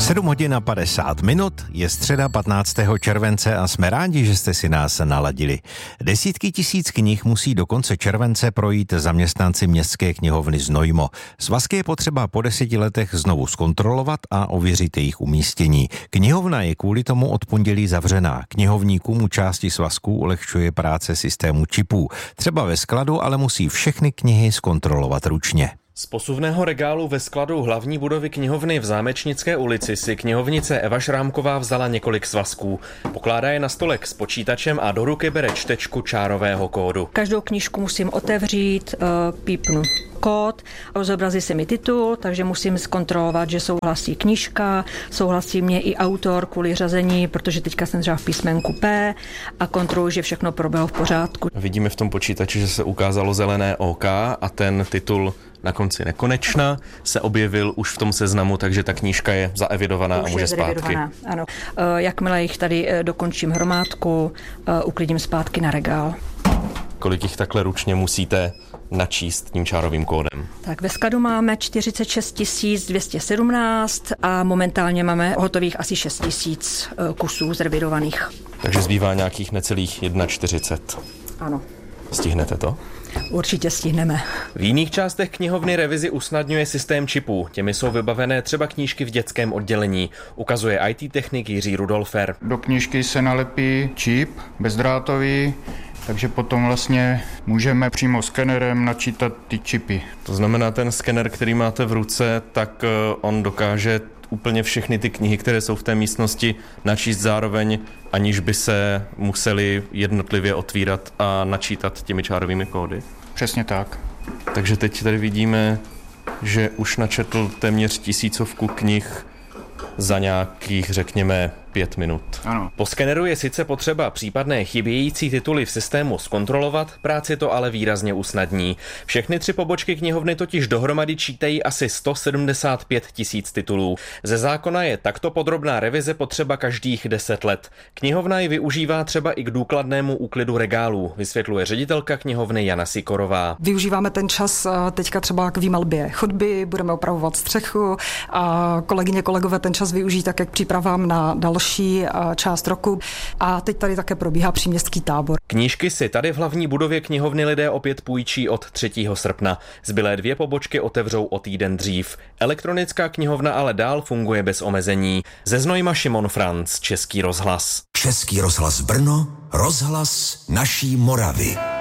7 hodin a 50 minut, je středa 15. července a jsme rádi, že jste si nás naladili. Desítky tisíc knih musí do konce července projít zaměstnanci Městské knihovny Znojmo. Svazky je potřeba po 10 letech znovu zkontrolovat a ověřit jejich umístění. Knihovna je kvůli tomu od pondělí zavřená. Knihovníkům u části svazků ulehčuje práce systému čipů. Třeba ve skladu ale musí všechny knihy zkontrolovat ručně. Z posuvného regálu ve skladu hlavní budovy knihovny v Zámečnické ulici si knihovnice Eva Šrámková vzala několik svazků. Pokládá je na stolek s počítačem a do ruky bere čtečku čárového kódu. Každou knížku musím otevřít, pípnu kód, zobrazí se mi titul, takže musím zkontrolovat, že souhlasí knížka, souhlasí mě i autor kvůli řazení, protože teďka jsem třeba v písmenku P a kontroluji, že všechno proběhlo v pořádku. Vidíme v tom počítači, že se ukázalo zelené OK a ten titul na konci nekonečna se objevil už v tom seznamu, takže ta knížka je zaevidovaná a může zpátky. Ano. Jakmile jich tady dokončím hromádku, uklidím zpátky na regál. Kolik jich takhle ručně musíte načíst tím čárovým kódem? Tak ve skladu máme 46 217 a momentálně máme hotových asi 6 000 kusů zrevidovaných. Takže zbývá nějakých necelých 41. Ano. Stihnete to? Určitě stihneme. V jiných částech knihovny revizi usnadňuje systém čipů. Těmi jsou vybavené třeba knížky v dětském oddělení. Ukazuje IT technik Jiří Rudolfer. Do knížky se nalepí čip bezdrátový, takže potom vlastně můžeme přímo skenerem načítat ty čipy. To znamená, ten skener, který máte v ruce, tak on dokáže úplně všechny ty knihy, které jsou v té místnosti, načíst zároveň, aniž by se museli jednotlivě otvírat a načítat těmi čárovými kódy. Přesně tak. Takže teď tady vidíme, že už načetl téměř 1000 knih za nějakých, řekněme, 5 minut. Ano. Po skeneru je sice potřeba případné chybějící tituly v systému zkontrolovat, práci to ale výrazně usnadní. Všechny 3 pobočky knihovny totiž dohromady čítají asi 175 000 titulů. Ze zákona je takto podrobná revize potřeba každých 10 let. Knihovna ji využívá třeba i k důkladnému úklidu regálů, vysvětluje ředitelka knihovny Jana Sikorová. Využíváme ten čas teďka třeba k výmalbě chodby, budeme opravovat střechu a kolegyně, kolegové ten čas využijí tak, jak přípravám na další část roku. A teď tady také probíhá příměstský tábor. Knížky si tady v hlavní budově knihovny lidé opět půjčí od 3. srpna. Zbylé 2 pobočky otevřou o týden dřív. Elektronická knihovna ale dál funguje bez omezení. Ze Znojma Šimon Franc, Český rozhlas. Český rozhlas Brno, rozhlas naší Moravy.